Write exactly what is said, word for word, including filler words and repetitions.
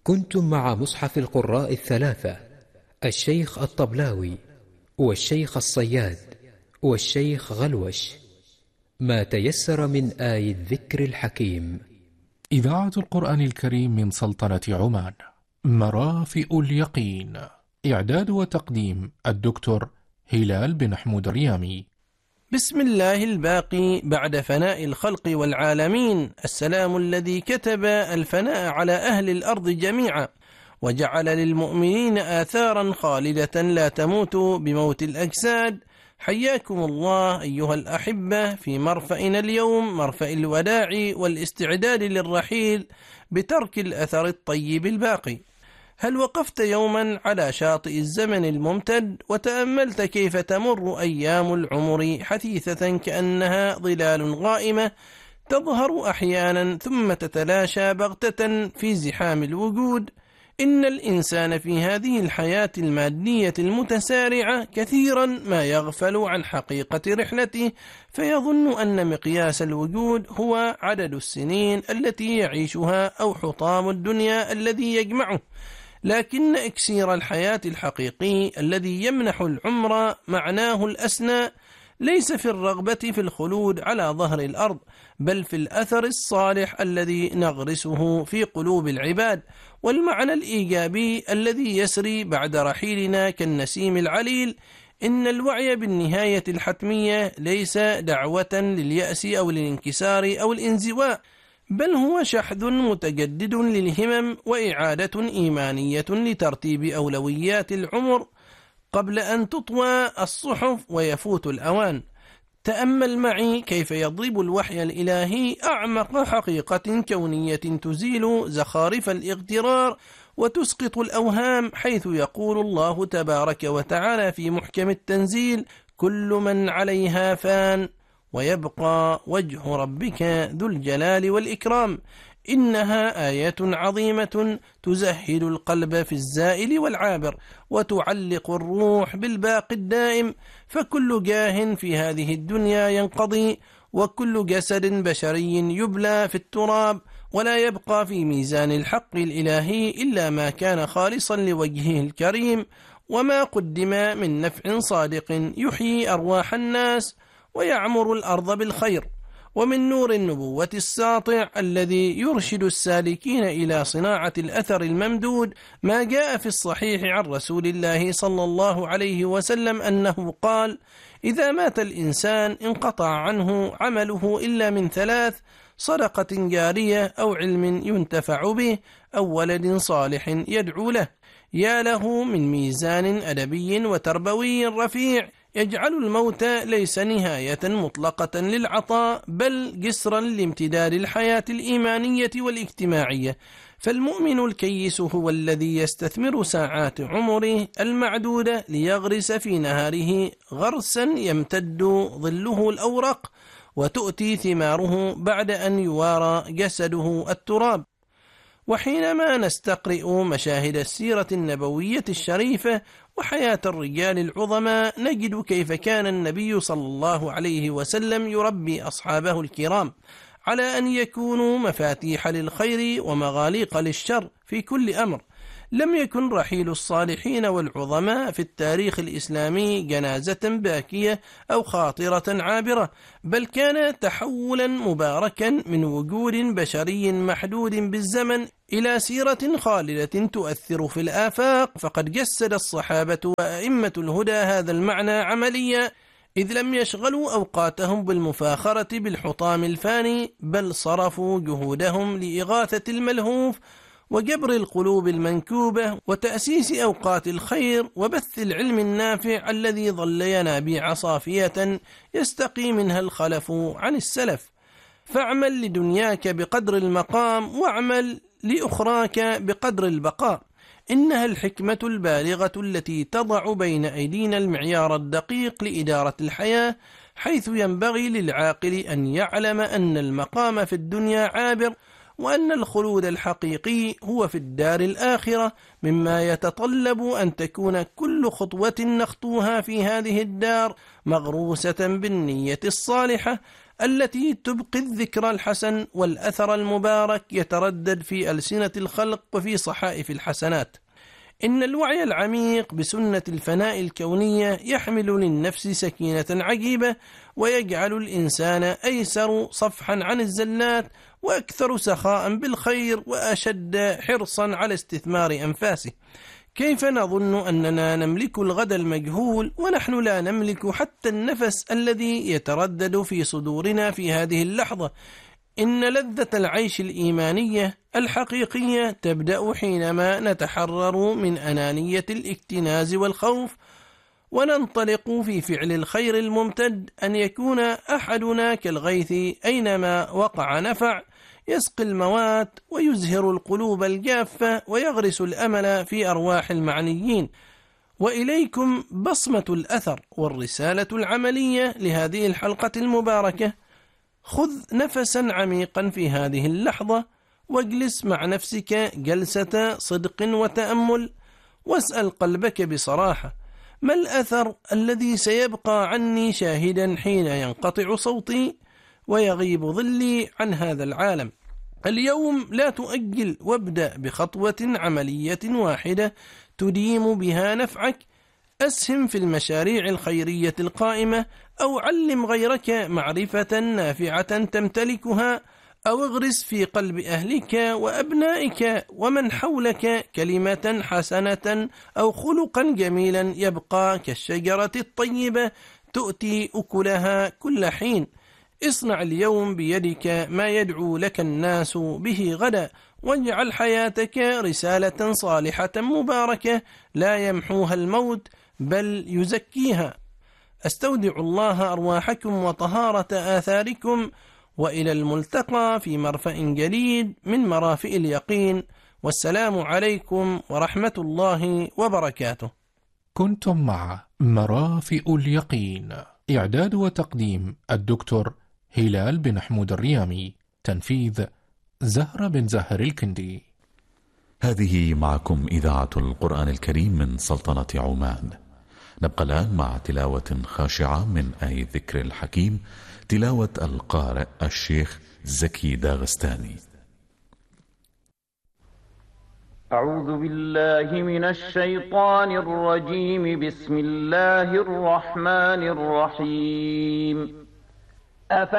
كنتم مع مصحف القراء الثلاثة، الشيخ الطبلاوي والشيخ الصياد والشيخ غلوش، ما تيسر من آي الذكر الحكيم. إذاعة القرآن الكريم من سلطنة عمان، مرافئ اليقين. إعداد وتقديم الدكتور هلال بن حمود الريامي. بسم الله الباقي بعد فناء الخلق والعالمين، السلام الذي كتب الفناء على أهل الأرض جميعا، وجعل للمؤمنين آثارا خالدة لا تموت بموت الأجساد. حياكم الله أيها الأحبة في مرفأنا اليوم، مرفأ الوداع والاستعداد للرحيل بترك الأثر الطيب الباقي. هل وقفت يوما على شاطئ الزمن الممتد وتأملت كيف تمر أيام العمر حثيثة كأنها ظلال غائمة، تظهر أحيانا ثم تتلاشى بغتة في زحام الوجود؟ إن الإنسان في هذه الحياة المادية المتسارعة كثيرا ما يغفل عن حقيقة رحلته، فيظن أن مقياس الوجود هو عدد السنين التي يعيشها أو حطام الدنيا الذي يجمعه. لكن إكسير الحياة الحقيقي الذي يمنح العمر معناه الأسنى ليس في الرغبة في الخلود على ظهر الأرض، بل في الأثر الصالح الذي نغرسه في قلوب العباد، والمعنى الإيجابي الذي يسري بعد رحيلنا كالنسيم العليل. إن الوعي بالنهاية الحتمية ليس دعوة لليأس أو الانكسار أو الانزواء، بل هو شحذ متجدد للهمم وإعادة إيمانية لترتيب أولويات العمر قبل أن تطوى الصحف ويفوت الأوان. تأمل معي كيف يضرب الوحي الإلهي أعمق حقيقة كونية تزيل زخارف الاغترار وتسقط الأوهام، حيث يقول الله تبارك وتعالى في محكم التنزيل: كل من عليها فان ويبقى وجه ربك ذو الجلال والإكرام. إنها آية عظيمة تزهد القلب في الزائل والعابر، وتعلق الروح بالباقي الدائم. فكل جاه في هذه الدنيا ينقضي، وكل جسد بشري يبلى في التراب، ولا يبقى في ميزان الحق الإلهي إلا ما كان خالصا لوجهه الكريم، وما قدم من نفع صادق يحيي أرواح الناس ويعمر الأرض بالخير. ومن نور النبوة الساطع الذي يرشد السالكين إلى صناعة الأثر الممدود ما جاء في الصحيح عن رسول الله صلى الله عليه وسلم أنه قال: إذا مات الإنسان انقطع عنه عمله إلا من ثلاث: صدقة جارية، أو علم ينتفع به، أو ولد صالح يدعو له. يا له من ميزان أدبي وتربوي رفيع، يجعل الموت ليس نهاية مطلقة للعطاء، بل جسرا لامتداد الحياة الإيمانية والاجتماعية. فالمؤمن الكيس هو الذي يستثمر ساعات عمره المعدودة ليغرس في نهاره غرسا يمتد ظله الأورق، وتؤتي ثماره بعد أن يوارى جسده التراب. وحينما نستقرئ مشاهد السيرة النبوية الشريفة وحياة الرجال العظماء، نجد كيف كان النبي صلى الله عليه وسلم يربي أصحابه الكرام على أن يكونوا مفاتيح للخير ومغاليق للشر في كل أمر. لم يكن رحيل الصالحين والعظماء في التاريخ الإسلامي جنازة باكية أو خاطرة عابرة، بل كان تحولا مباركا من وجود بشري محدود بالزمن إلى سيرة خالدة تؤثر في الآفاق. فقد جسد الصحابة وأئمة الهدى هذا المعنى عمليا، إذ لم يشغلوا أوقاتهم بالمفاخرة بالحطام الفاني، بل صرفوا جهودهم لإغاثة الملهوف وجبر القلوب المنكوبة وتأسيس أوقات الخير وبث العلم النافع الذي ظل ينابيع صافية يستقي منها الخلف عن السلف. فاعمل لدنياك بقدر المقام، واعمل لأخراك بقدر البقاء. إنها الحكمة البالغة التي تضع بين أيدينا المعيار الدقيق لإدارة الحياة، حيث ينبغي للعاقل أن يعلم أن المقام في الدنيا عابر، وأن الخلود الحقيقي هو في الدار الآخرة، مما يتطلب أن تكون كل خطوة نخطوها في هذه الدار مغروسة بالنية الصالحة التي تبقي الذكر الحسن والأثر المبارك يتردد في ألسنة الخلق وفي صحائف الحسنات. إن الوعي العميق بسنة الفناء الكونية يحمل للنفس سكينة عجيبة، ويجعل الإنسان أيسر صفحا عن الزلات، وأكثر سخاء بالخير، وأشد حرصا على استثمار أنفاسه. كيف نظن أننا نملك الغد المجهول ونحن لا نملك حتى النفس الذي يتردد في صدورنا في هذه اللحظة؟ إن لذة العيش الإيمانية الحقيقية تبدأ حينما نتحرر من أنانية الاكتناز والخوف، وننطلق في فعل الخير الممتد، أن يكون أحدنا كالغيث أينما وقع نفع، يسقي الموات ويزهر القلوب الجافة ويغرس الأمل في أرواح المعنيين. وإليكم بصمة الأثر والرسالة العملية لهذه الحلقة المباركة. خذ نفسا عميقا في هذه اللحظة، واجلس مع نفسك جلسة صدق وتأمل، واسأل قلبك بصراحة: ما الأثر الذي سيبقى عني شاهدا حين ينقطع صوتي ويغيب ظلي عن هذا العالم؟ اليوم لا تؤجل، وابدأ بخطوة عملية واحدة تديم بها نفعك. أسهم في المشاريع الخيرية القائمة، أو علم غيرك معرفة نافعة تمتلكها، أو اغرس في قلب أهلك وأبنائك ومن حولك كلمة حسنة أو خلقا جميلا يبقى كالشجرة الطيبة تؤتي أكلها كل حين. اصنع اليوم بيدك ما يدعو لك الناس به غدا، واجعل حياتك رسالة صالحة مباركة لا يمحوها الموت بل يزكيها. أستودع الله أرواحكم وطهارة آثاركم، وإلى الملتقى في مرفأ جديد من مرافئ اليقين، والسلام عليكم ورحمة الله وبركاته. كنتم مع مرافئ اليقين، إعداد وتقديم الدكتور هلال بن حمود الريامي، تنفيذ زهرة بن زهر الكندي. هذه معكم إذاعة القرآن الكريم من سلطنة عمان. نبقى الآن مع تلاوة خاشعة من آية ذكر الحكيم، تلاوة القارئ الشيخ زكي داغستاني. أعوذ بالله من الشيطان الرجيم. بسم الله الرحمن الرحيم.